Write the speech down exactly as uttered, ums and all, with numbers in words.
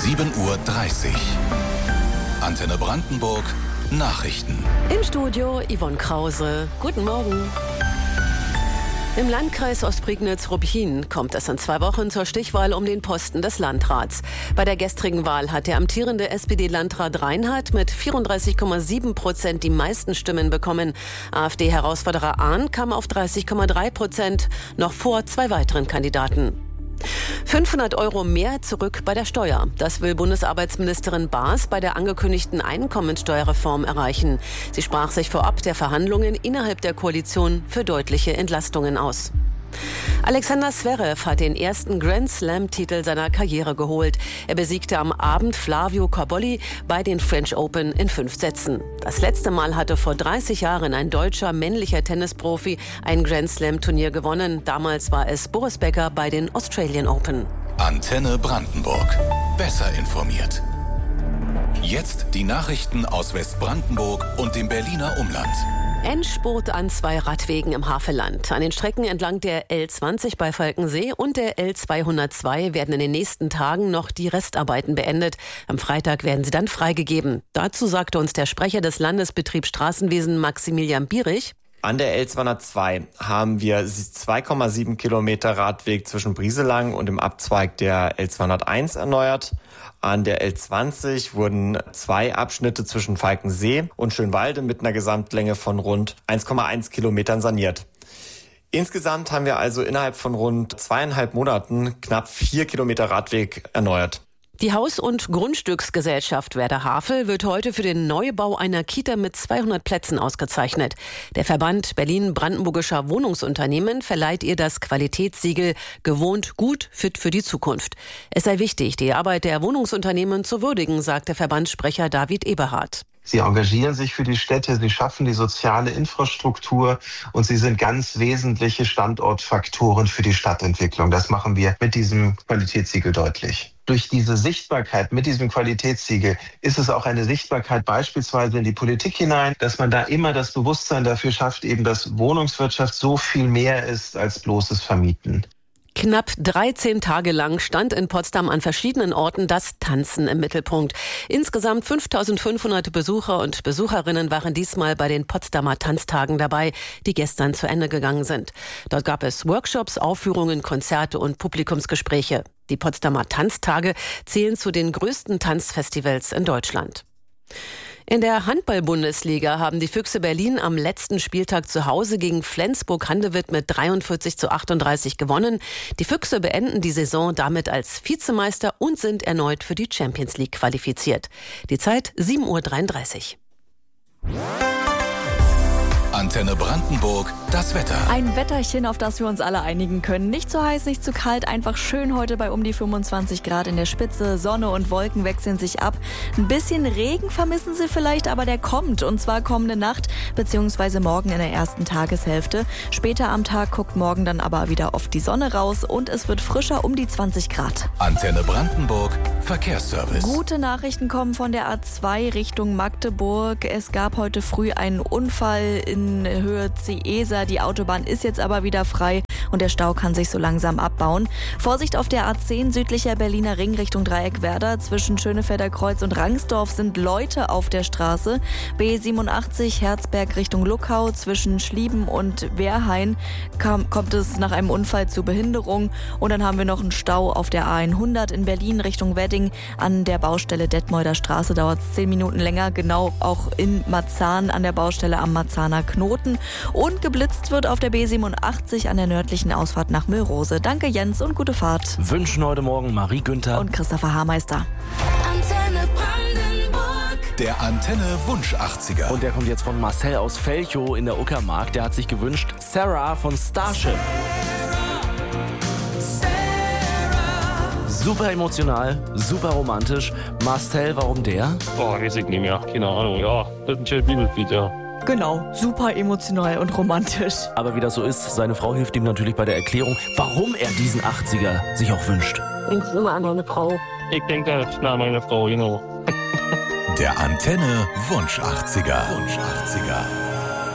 sieben Uhr dreißig. Antenne Brandenburg Nachrichten. Im Studio Yvonne Krause. Guten Morgen. Im Landkreis Ostprignitz-Ruppin kommt es in zwei Wochen zur Stichwahl um den Posten des Landrats. Bei der gestrigen Wahl hat der amtierende S P D-Landrat Reinhardt mit vierunddreißig Komma sieben Prozent die meisten Stimmen bekommen. AfD-Herausforderer Ahn kam auf dreißig Komma drei Prozent, noch vor zwei weiteren Kandidaten. fünfhundert Euro mehr zurück bei der Steuer. Das will Bundesarbeitsministerin Baas bei der angekündigten Einkommensteuerreform erreichen. Sie sprach sich vorab der Verhandlungen innerhalb der Koalition für deutliche Entlastungen aus. Alexander Zverev hat den ersten Grand Slam-Titel seiner Karriere geholt. Er besiegte am Abend Flavio Cobolli bei den French Open in fünf Sätzen. Das letzte Mal hatte vor dreißig Jahren ein deutscher männlicher Tennisprofi ein Grand Slam-Turnier gewonnen. Damals war es Boris Becker bei den Australian Open. Antenne Brandenburg. Besser informiert. Jetzt die Nachrichten aus Westbrandenburg und dem Berliner Umland. Endspurt an zwei Radwegen im Havelland. An den Strecken entlang der L zwanzig bei Falkensee und der L zweihundertzwei werden in den nächsten Tagen noch die Restarbeiten beendet. Am Freitag werden sie dann freigegeben. Dazu sagte uns der Sprecher des Landesbetriebs Straßenwesen Maximilian Bierich: An der L zweihundertzwei haben wir zwei Komma sieben Kilometer Radweg zwischen Brieselang und dem Abzweig der L zweihunderteins erneuert. An der L zwanzig wurden zwei Abschnitte zwischen Falkensee und Schönwalde mit einer Gesamtlänge von rund eins Komma eins Kilometern saniert. Insgesamt haben wir also innerhalb von rund zweieinhalb Monaten knapp vier Kilometer Radweg erneuert. Die Haus- und Grundstücksgesellschaft Werder Havel wird heute für den Neubau einer Kita mit zweihundert Plätzen ausgezeichnet. Der Verband Berlin-Brandenburgischer Wohnungsunternehmen verleiht ihr das Qualitätssiegel Gewohnt gut, fit für die Zukunft. Es sei wichtig, die Arbeit der Wohnungsunternehmen zu würdigen, sagt der Verbandssprecher David Eberhardt. Sie engagieren sich für die Städte, sie schaffen die soziale Infrastruktur und sie sind ganz wesentliche Standortfaktoren für die Stadtentwicklung. Das machen wir mit diesem Qualitätssiegel deutlich. Durch diese Sichtbarkeit mit diesem Qualitätssiegel ist es auch eine Sichtbarkeit beispielsweise in die Politik hinein, dass man da immer das Bewusstsein dafür schafft, eben dass Wohnungswirtschaft so viel mehr ist als bloßes Vermieten. Knapp dreizehn Tage lang stand in Potsdam an verschiedenen Orten das Tanzen im Mittelpunkt. Insgesamt fünftausendfünfhundert Besucher und Besucherinnen waren diesmal bei den Potsdamer Tanztagen dabei, die gestern zu Ende gegangen sind. Dort gab es Workshops, Aufführungen, Konzerte und Publikumsgespräche. Die Potsdamer Tanztage zählen zu den größten Tanzfestivals in Deutschland. In der Handball-Bundesliga haben die Füchse Berlin am letzten Spieltag zu Hause gegen Flensburg-Handewitt mit dreiundvierzig zu achtunddreißig gewonnen. Die Füchse beenden die Saison damit als Vizemeister und sind erneut für die Champions League qualifiziert. Die Zeit sieben Uhr dreiunddreißig. Antenne Brandenburg, das Wetter. Ein Wetterchen, auf das wir uns alle einigen können. Nicht zu heiß, nicht zu kalt, einfach schön heute bei um die fünfundzwanzig Grad in der Spitze. Sonne und Wolken wechseln sich ab. Ein bisschen Regen vermissen Sie vielleicht, aber der kommt. Und zwar kommende Nacht bzw. morgen in der ersten Tageshälfte. Später am Tag guckt morgen dann aber wieder oft die Sonne raus und es wird frischer um die zwanzig Grad. Antenne Brandenburg, Verkehrsservice. Gute Nachrichten kommen von der A zwei Richtung Magdeburg. Es gab heute früh einen Unfall in Höhe Ciesa. Die Autobahn ist jetzt aber wieder frei und der Stau kann sich so langsam abbauen. Vorsicht auf der A zehn südlicher Berliner Ring Richtung Dreieckwerder. Zwischen Schönefelder Kreuz und Rangsdorf sind Leute auf der Straße. B siebenundachtzig Herzberg Richtung Luckau. Zwischen Schlieben und Wehrhain kam, kommt es nach einem Unfall zu Behinderung. Und dann haben wir noch einen Stau auf der A hundert in Berlin Richtung Wedding. An der Baustelle Detmolder Straße dauert es zehn Minuten länger. Genau auch in Marzahn an der Baustelle am Marzahner Knoten. Und geblitzt wird auf der B siebenundachtzig an der nördlichen Ausfahrt nach Müllrose. Danke Jens und gute Fahrt. Wünschen heute Morgen Marie Günther und Christopher Haarmeister. Antenne Brandenburg. Der Antenne Wunsch achtziger. Und der kommt jetzt von Marcel aus Velchow in der Uckermark. Der hat sich gewünscht Sarah von Starship. Super emotional, super romantisch. Marcel, warum der? Oh, weiß ich nicht mehr. Keine Ahnung. Ja, das ist ein schönes Bibellied, ja. Genau, super emotional und romantisch. Aber wie das so ist, seine Frau hilft ihm natürlich bei der Erklärung, warum er diesen achtziger sich auch wünscht. Denkst du immer an deine Frau? Ich denke an meine Frau, genau. Der Antenne Wunsch achtziger. Wunsch achtziger.